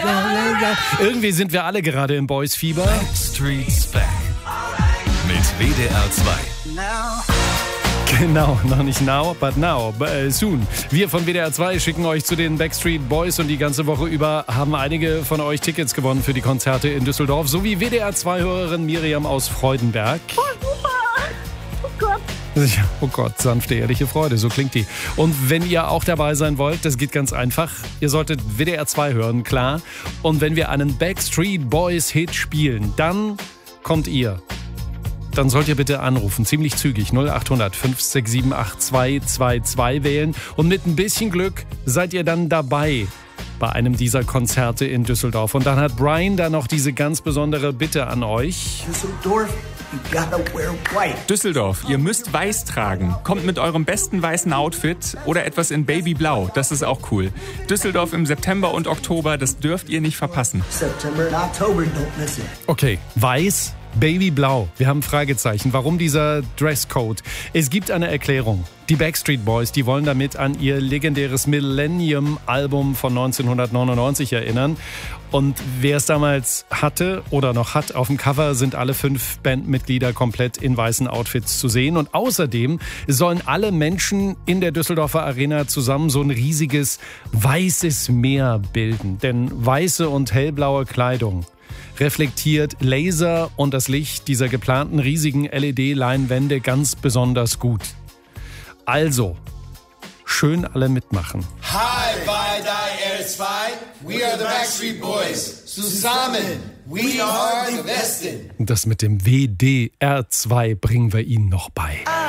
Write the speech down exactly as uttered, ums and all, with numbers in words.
Irgendwie sind wir alle gerade im Boys-Fieber. Backstreet's Back mit W D R zwei. Genau, noch nicht now, but now, but, äh, soon. Wir von W D R zwei schicken euch zu den Backstreet Boys und die ganze Woche über haben einige von euch Tickets gewonnen für die Konzerte in Düsseldorf, sowie W D R zwei-Hörerin Miriam aus Freudenberg. Oh, super! Oh Gott! Oh Gott, sanfte, ehrliche Freude, so klingt die. Und wenn ihr auch dabei sein wollt, das geht ganz einfach. Ihr solltet W D R zwei hören, klar. Und wenn wir einen Backstreet Boys Hit spielen, dann kommt ihr. Dann sollt ihr bitte anrufen, ziemlich zügig, null acht hundert fünf sechs sieben acht zwei zwei zwei wählen. Und mit ein bisschen Glück seid ihr dann dabei bei einem dieser Konzerte in Düsseldorf. Und dann hat Brian da noch diese ganz besondere Bitte an euch. Düsseldorf, you gotta wear white. Düsseldorf, ihr müsst weiß tragen. Kommt mit eurem besten weißen Outfit oder etwas in Babyblau, das ist auch cool. Düsseldorf im September und Oktober, das dürft ihr nicht verpassen. September and October, don't miss it. Okay, weiß, Babyblau. Wir haben Fragezeichen. Warum dieser Dresscode? Es gibt eine Erklärung. Die Backstreet Boys, die wollen damit an ihr legendäres Millennium-Album von neunzehnhundertneunundneunzig erinnern. Und wer es damals hatte oder noch hat, auf dem Cover sind alle fünf Bandmitglieder komplett in weißen Outfits zu sehen. Und außerdem sollen alle Menschen in der Düsseldorfer Arena zusammen so ein riesiges weißes Meer bilden. Denn weiße und hellblaue Kleidung reflektiert Laser und das Licht dieser geplanten riesigen L E D-Leinwände ganz besonders gut. Also, schön alle mitmachen. Hi, bei der R zwei, we are the Backstreet Boys. Zusammen, we are the Besten. Das mit dem W D R zwei bringen wir Ihnen noch bei.